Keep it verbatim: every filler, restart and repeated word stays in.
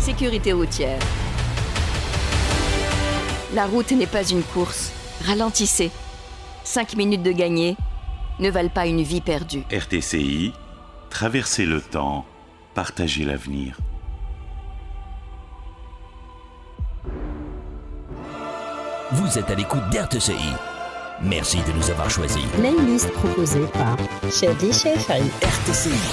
Sécurité routière. La route n'est pas une course. Ralentissez. Cinq minutes de gagné ne valent pas une vie perdue. R T C I, traverser le temps, partager l'avenir. Vous êtes à l'écoute d'R T C I. Merci de nous avoir choisis. Playlist proposée par Chevy Cheffery. R T C I.